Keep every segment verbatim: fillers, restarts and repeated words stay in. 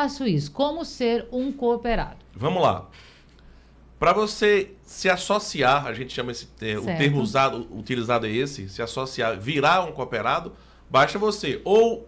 faço isso? Como ser um cooperado? Vamos lá. Para você se associar, a gente chama esse termo, o termo usado, utilizado é esse, se associar, virar um cooperado, basta você ou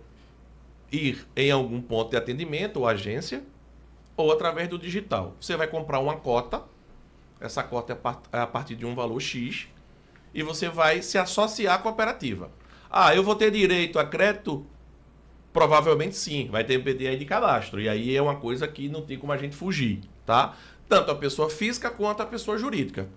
ir em algum ponto de atendimento ou agência, ou através do digital. Você vai comprar uma cota, essa cota é a partir de um valor X, e você vai se associar à cooperativa. Ah, eu vou ter direito a crédito? Provavelmente sim, vai ter um P D I de cadastro, e aí é uma coisa que não tem como a gente fugir, tá? Tanto a pessoa física quanto a pessoa jurídica.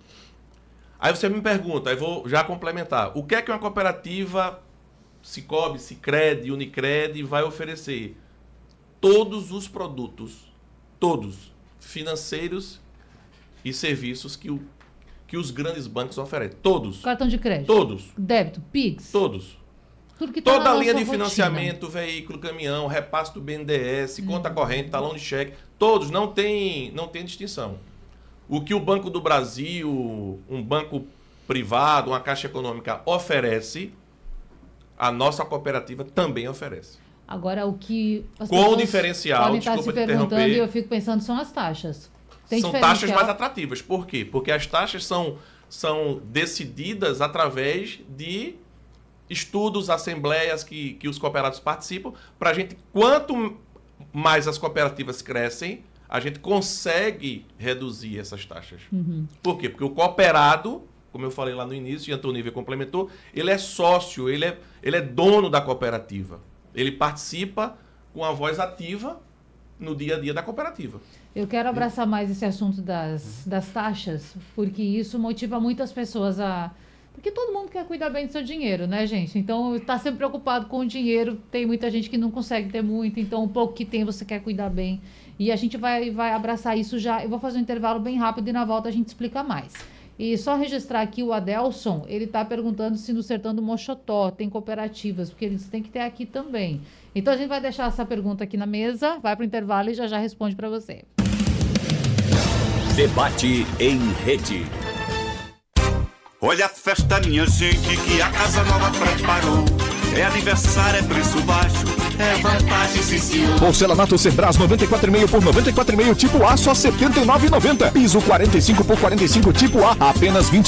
Aí você me pergunta, aí vou já complementar, o que é que uma cooperativa Sicoob, Sicredi, Unicred vai oferecer? Todos os produtos, todos, financeiros e serviços que, o, que os grandes bancos oferecem. Todos. Cartão de crédito. Todos. Débito, Pix. Todos. Tudo que tá Toda na a linha de nossa financiamento, rotina. veículo, caminhão, repasse do B N D E S, Hum. conta corrente, talão de cheque, todos, não tem, não tem distinção. O que o Banco do Brasil, um banco privado, uma Caixa Econômica oferece, a nossa cooperativa também oferece. Agora, o que as Com o pessoas diferencial, podem estar se desculpa te perguntando, interromper. e eu fico pensando, são as taxas. Tem São diferencial? taxas mais atrativas. Por quê? Porque as taxas são, são decididas através de estudos, assembleias que, que os cooperados participam, para a gente, quanto mais as cooperativas crescem, a gente consegue reduzir essas taxas. Uhum. Por quê? Porque o cooperado, como eu falei lá no início, e Antônio complementou, ele é sócio, ele é, ele é dono da cooperativa. Ele participa com a voz ativa no dia a dia da cooperativa. Eu quero abraçar mais esse assunto das, das taxas, porque isso motiva muitas pessoas a... Porque todo mundo quer cuidar bem do seu dinheiro, né, gente? Então, está sempre preocupado com o dinheiro. Tem muita gente que não consegue ter muito, então o pouco que tem você quer cuidar bem. E a gente vai, vai abraçar isso já. Eu vou fazer um intervalo bem rápido e na volta a gente explica mais. E só registrar aqui o Adelson, ele está perguntando se no Sertão do Moxotó tem cooperativas, porque eles têm que ter aqui também. Então, a gente vai deixar essa pergunta aqui na mesa, vai para o intervalo e já já responde para você. Debate em rede. Olha a festa, minha gente, que a Casa Nova preparou. É aniversário, é preço baixo, é vantagem, sim, senhor. Porcelanato Cerbras noventa e quatro e meio por noventa e quatro e meio tipo A, só setenta e nove reais e noventa centavos. Piso quarenta e cinco por quarenta e cinco tipo A, apenas vinte